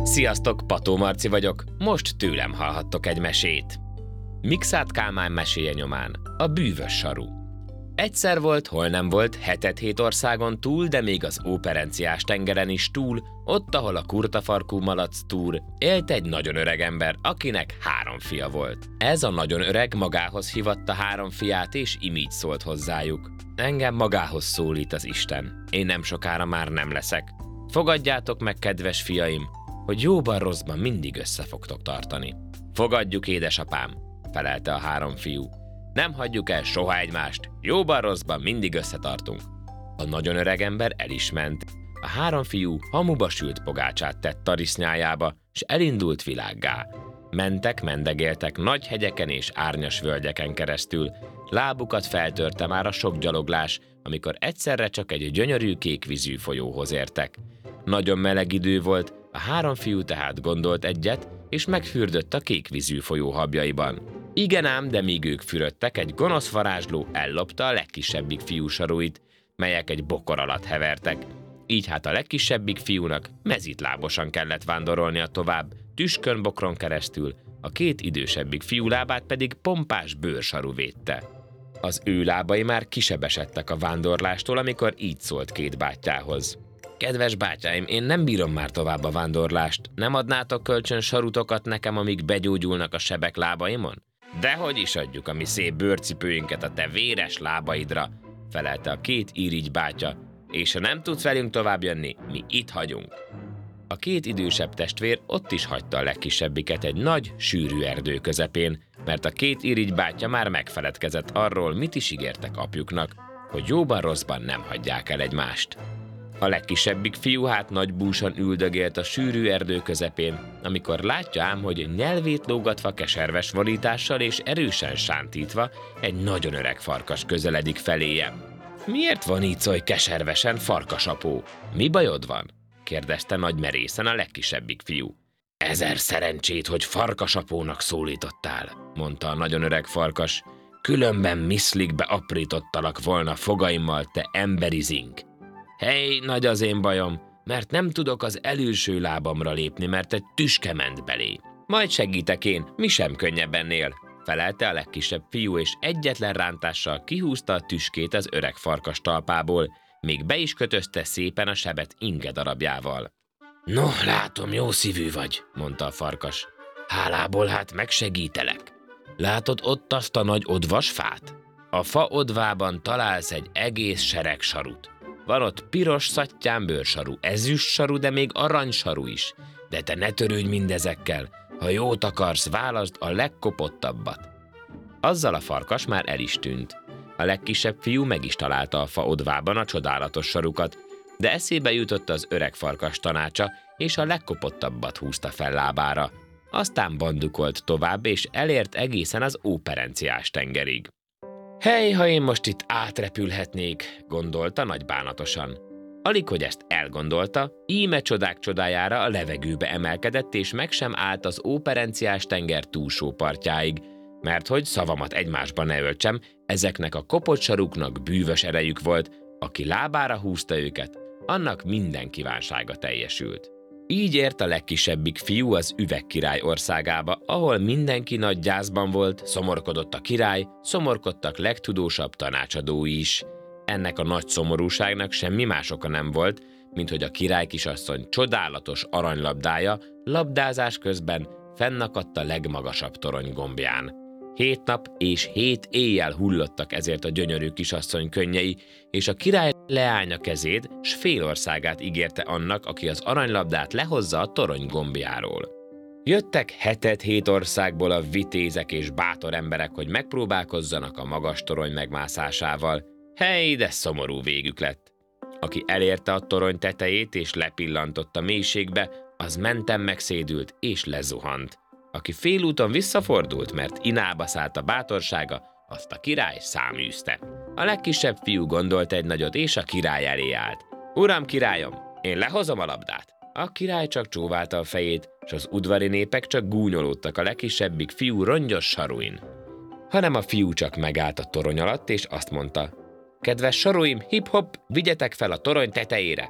Sziasztok, Pató Marci vagyok, most tőlem hallhattok egy mesét. Mikszát Kálmán meséje nyomán, a bűvös saru. Egyszer volt, hol nem volt, 7 országon túl, de még az Óperenciás tengeren is túl, ott, ahol a kurtafarkú malac túr, élt egy nagyon öreg ember, akinek 3 fia volt. Ez a nagyon öreg magához hívatta 3 fiát, és imígy szólt hozzájuk. Engem magához szólít az Isten, én nem sokára már nem leszek. Fogadjátok meg, kedves fiaim, hogy jóban rosszban mindig össze fogtok tartani. Fogadjuk, édesapám, felelte a 3 fiú. Nem hagyjuk el soha egymást, jóban rosszban mindig összetartunk. A nagyon öreg ember el is ment. A 3 fiú hamuba sült pogácsát tett tarisznyájába, s elindult világgá. Mentek, mendegéltek nagy hegyeken és árnyas völgyeken keresztül. Lábukat feltörte már a sok gyaloglás, amikor egyszerre csak egy gyönyörű kékvízű folyóhoz értek. Nagyon meleg idő volt, a 3 fiú tehát gondolt egyet, és megfürdött a kékvízű folyó habjaiban. Igen ám, de míg ők fürödtek, egy gonosz varázsló ellopta a legkisebbik fiú saruit, melyek egy bokor alatt hevertek. Így hát a legkisebbik fiúnak mezitlábosan kellett vándorolnia tovább, tüskön bokron keresztül, a 2 idősebbik fiú lábát pedig pompás bőrsaru védte. Az ő lábai már kisebesedtek a vándorlástól, amikor így szólt 2 bátyjához. Kedves bátyáim, én nem bírom már tovább a vándorlást. Nem adnátok kölcsön sarutokat nekem, amíg begyógyulnak a sebek lábaimon? Dehogy is adjuk a mi szép bőrcipőinket a te véres lábaidra, felelte a 2 irigy bátya, és ha nem tudsz velünk tovább jönni, mi itt hagyunk. A 2 idősebb testvér ott is hagyta a legkisebbiket egy nagy, sűrű erdő közepén, mert a 2 irigy bátya már megfeledkezett arról, mit is ígértek apjuknak, hogy jóban rosszban nem hagyják el egymást. A legkisebbik fiú hát nagy búsan üldögélt a sűrű erdő közepén, amikor látja ám, hogy nyelvét lógatva keserves vonítással és erősen sántítva egy nagyon öreg farkas közeledik feléje. Miért van így oly keservesen, farkasapó? Mi bajod van? Kérdezte nagy merészen a legkisebbik fiú. 1000 szerencsét, hogy farkasapónak szólítottál, mondta a nagyon öreg farkas. Különben miszlikbe aprítottalak volna fogaimmal, te emberi zink. Hey, nagy az én bajom, mert nem tudok az előső lábamra lépni, mert egy tüske ment belé. Majd segítek én, mi sem könnyebb ennél, felelte a legkisebb fiú, és egyetlen rántással kihúzta a tüskét az öreg farkas talpából, még be is kötözte szépen a sebet inge darabjával. No, látom, jó szívű vagy, mondta a farkas. Hálából hát megsegítelek. Látod ott azt a nagy odvas fát? A fa odvában találsz egy egész sereg sarut. Van ott piros szattyán bőrsaru, ezüst saru, de még aranysaru is. De te ne törődj mindezekkel, ha jót akarsz, válaszd a legkopottabbat. Azzal a farkas már el is tűnt. A legkisebb fiú meg is találta a fa odvában a csodálatos sarukat, de eszébe jutott az öreg farkas tanácsa, és a legkopottabbat húzta fel lábára. Aztán bandukolt tovább, és elért egészen az Óperenciás tengerig. Hely, ha én most itt átrepülhetnék, gondolta nagy bánatosan. Alig, hogy ezt elgondolta, íme csodák csodájára a levegőbe emelkedett, és meg sem állt az Óperenciás tenger túlsó partjáig, mert hogy szavamat egymásba ne öltsem, ezeknek a kopott saruknak bűvös erejük volt, aki lábára húzta őket, annak minden kívánsága teljesült. Így ért a legkisebbik fiú az Üvegkirály országába, ahol mindenki nagy gyászban volt, szomorkodott a király, szomorkodtak legtudósabb tanácsadói is. Ennek a nagy szomorúságnak semmi más oka nem volt, mint hogy a király kisasszony csodálatos aranylabdája labdázás közben fennakadt a legmagasabb torony gombján. 7 nap és 7 éjjel hullottak ezért a gyönyörű kisasszony könnyei, és a király leánya kezét, s félországát ígérte annak, aki az aranylabdát lehozza a torony gombjáról. Jöttek 7 országból a vitézek és bátor emberek, hogy megpróbálkozzanak a magas torony megmászásával. Hely, de szomorú végük lett. Aki elérte a torony tetejét és lepillantott a mélységbe, az menten megszédült és lezuhant. Aki félúton visszafordult, mert inába szállt a bátorsága, azt a király száműzte. A legkisebb fiú gondolt egy nagyot, és a király elé állt. Uram, királyom, én lehozom a labdát. A király csak csóválta a fejét, s az udvari népek csak gúnyolódtak a legkisebbik fiú rongyos saruin. Hanem a fiú csak megállt a torony alatt, és azt mondta: kedves saruim, hip-hop, vigyetek fel a torony tetejére!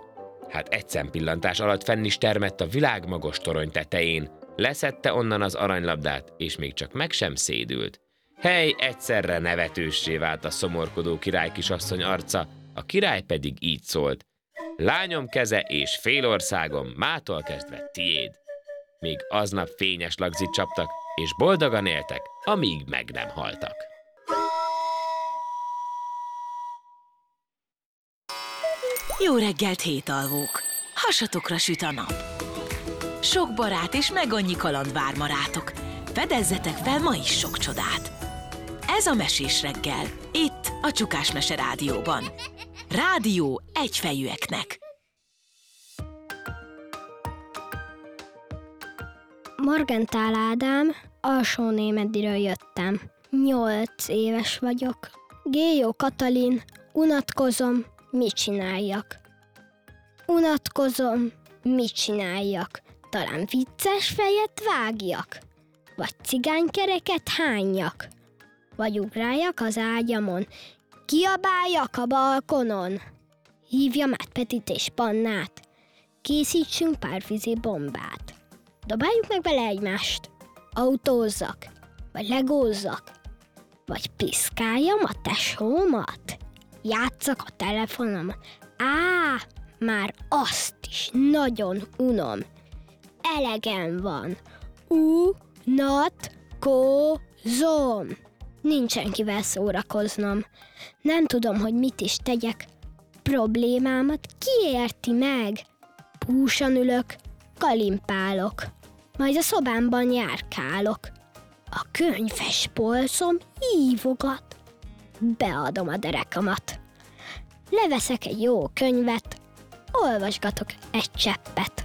Hát egy szempillantás alatt fenn is termett a világmagos torony tetején, leszedte onnan az aranylabdát, és még csak meg sem szédült. Hely, egyszerre nevetőssé vált a szomorkodó király kisasszony arca, a király pedig így szólt: lányom keze és félországom mától kezdve tiéd. Még aznap fényes lagzit csaptak, és boldogan éltek, amíg meg nem haltak. Jó reggelt, hétalvók! Hasatokra süt a nap. Sok barát és meg annyi kaland vár ma rátok. Fedezzetek fel ma is sok csodát. Ez a Mesés reggel, itt a Csukás Mese Rádióban. Rádió egyfejűeknek. Morgentál Ádám, Alsónémediről jöttem. 8 éves vagyok. Gélyó Katalin, unatkozom, mit csináljak? Unatkozom, mit csináljak? Talán vicces fejet vágjak? Vagy cigánykereket hányjak? Vagy ugráljak az ágyamon? Kiabáljak a balkonon? Hívjam át Petit és Pannát? Készítsünk pár vízi bombát. Dobáljuk meg vele egymást? Autózzak? Vagy legózzak? Vagy piszkáljam a tesómat? Játsszak a telefonom? Már azt is nagyon unom. Elegem van. Unatkozom. Nincsen kivel szórakoznom. Nem tudom, hogy mit is tegyek. Problémámat ki érti meg? Búsan ülök, kalimpálok. Majd a szobámban járkálok. A könyves polcom hívogat. Beadom a derekamat. Leveszek egy jó könyvet, olvasgatok egy cseppet.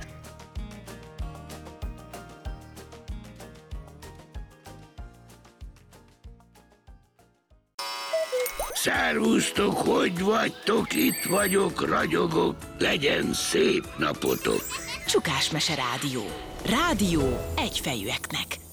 Szervusztok, hogy vagytok? Itt vagyok, ragyogok, legyen szép napotok! Csukás Mese Rádió. Rádió egyfejűeknek.